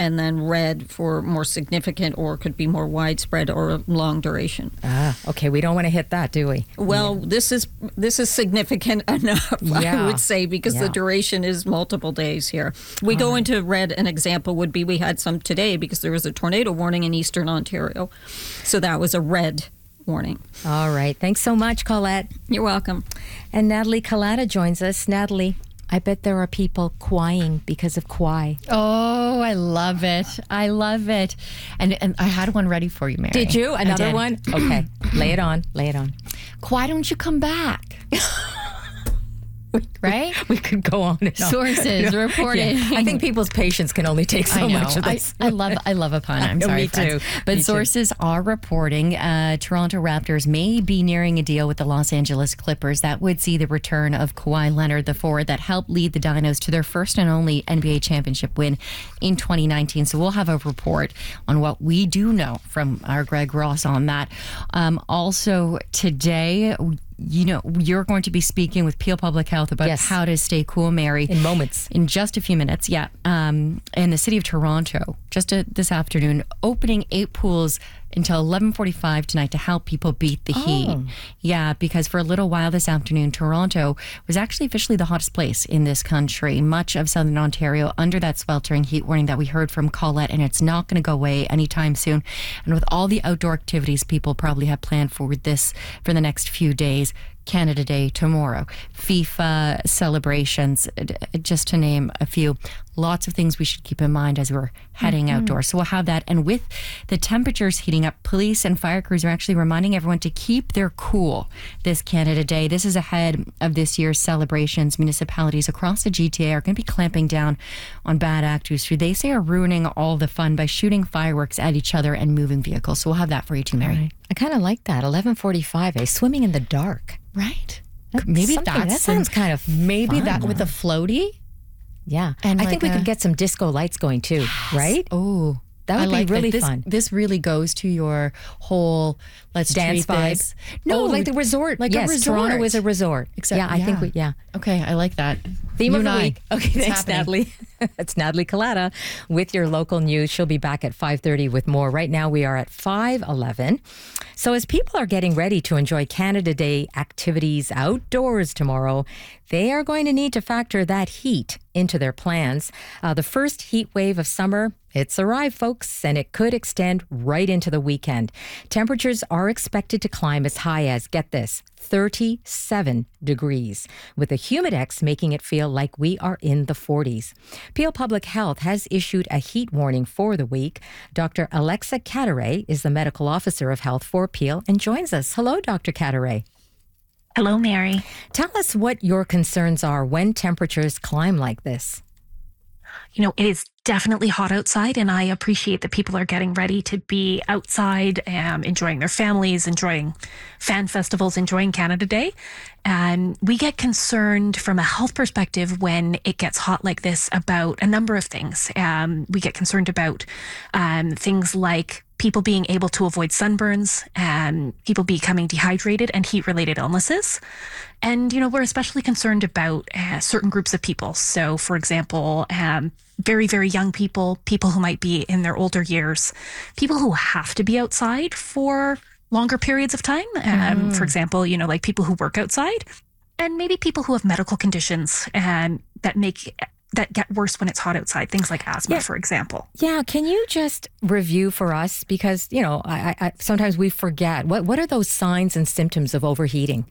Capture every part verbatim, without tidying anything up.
and then red for more significant or could be more widespread or long duration. Ah, okay. We don't want to hit that, do we? Well, yeah. this is this is significant enough, yeah. I would say, because yeah. the duration is multiple days here. We All go right. into red. An example would be we had some today because there was a tornado warning in eastern Ontario. So that was a red warning. All right. Thanks so much, Colette. You're welcome. And Natalie Kalata joins us. Natalie, I bet there are people crying because of Kauai. Oh, I love it. I love it. And and I had one ready for you, Mary. Did you? Another did. one? Okay. Lay it on. Lay it on. Why don't you come back? Right? We could go on and on. Sources no, reported. Yeah. I think people's patience can only take so I know. much of this. I, I love I love a pun. I'm no, sorry, me friends. too. But me sources too. are reporting uh, Toronto Raptors may be nearing a deal with the Los Angeles Clippers that would see the return of Kawhi Leonard, the forward that helped lead the Dinos to their first and only N B A championship win in twenty nineteen. So we'll have a report on what we do know from our Greg Ross on that. Um, also today, you know, you're going to be speaking with Peel Public Health about yes. how to stay cool, Mary. In moments. In just a few minutes, yeah. Um, in the city of Toronto, just a, this afternoon, opening eight pools until eleven forty-five tonight to help people beat the oh. heat. Yeah, because for a little while this afternoon, Toronto was actually officially the hottest place in this country. Much of southern Ontario under that sweltering heat warning that we heard from Colette, and it's not going to go away anytime soon. And with all the outdoor activities people probably have planned for this for the next few days, Canada Day tomorrow, FIFA celebrations, just to name a few. Lots of things we should keep in mind as we're heading mm-hmm. outdoors. So we'll have that. And with the temperatures heating up, police and fire crews are actually reminding everyone to keep their cool this Canada Day. This is ahead of this year's celebrations. Municipalities across the G T A are going to be clamping down on bad actors who they say are ruining all the fun by shooting fireworks at each other and moving vehicles. So we'll have that for you too, Mary. Right. I kind of like that. eleven forty-five, eh? Swimming in the dark. Right. That's maybe that's that sounds kind of maybe fun. that with a floaty. Yeah. And I like think we a, could get some disco lights going too, yes. right? Oh, that would I like be really that. This, fun. This really goes to your whole let's dance treat vibe. This. No, oh, like the resort. Like yes, a resort. Toronto is a resort. Except, yeah, I yeah. think we, yeah. Okay, I like that. Theme you of the I, week. Okay, thanks, happening. Natalie. It's Natalie Kalata with your local news. She'll be back at five thirty with more. Right now we are at five eleven. So as people are getting ready to enjoy Canada Day activities outdoors tomorrow, they are going to need to factor that heat into their plans. Uh, the first heat wave of summer, it's arrived, folks, and it could extend right into the weekend. Temperatures are expected to climb as high as, get this, thirty-seven degrees, with a humidex making it feel like we are in the forties. Peel Public Health has issued a heat warning for the week. Doctor Alexa Cataray is the medical officer of health for Peel and joins us. Hello, Doctor Cataray. Hello, Mary. Tell us what your concerns are when temperatures climb like this. You know, it is definitely hot outside, and I appreciate that people are getting ready to be outside, um, enjoying their families, enjoying fan festivals, enjoying Canada Day. And we get concerned from a health perspective when it gets hot like this about a number of things. Um, we get concerned about um, things like people being able to avoid sunburns, and people becoming dehydrated, and heat-related illnesses. And, you know, we're especially concerned about uh, certain groups of people. So, for example, um, very, very young people, people who might be in their older years, people who have to be outside for longer periods of time. Um, mm. For example, you know, like people who work outside, and maybe people who have medical conditions um, that make that get worse when it's hot outside, things like asthma, yeah. for example. Yeah, can you just review for us? Because, you know, I, I, sometimes we forget. What, what are those signs and symptoms of overheating?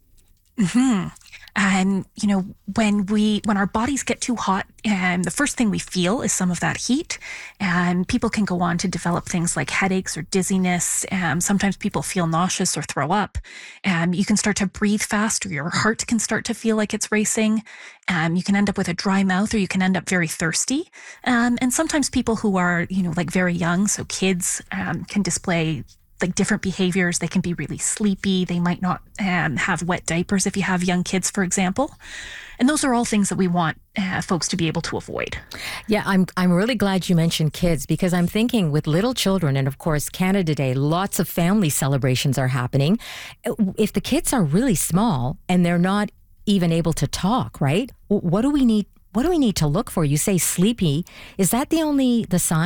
Mm-hmm. And, you know, when we, when our bodies get too hot, um, the first thing we feel is some of that heat. And people can go on to develop things like headaches or dizziness. Um, sometimes people feel nauseous or throw up. Um, you can start to breathe fast, or your heart can start to feel like it's racing. Um, you can end up with a dry mouth, or you can end up very thirsty. Um, and sometimes people who are, you know, like very young, so kids, um, can display like different behaviors. They can be really sleepy. They might not um, have wet diapers if you have young kids, for example. And those are all things that we want uh, folks to be able to avoid. Yeah, I'm I'm really glad you mentioned kids, because I'm thinking with little children, and of course Canada Day, lots of family celebrations are happening. If the kids are really small and they're not even able to talk, right? What do we need? What do we need to look for? You say sleepy. Is that the only the sign?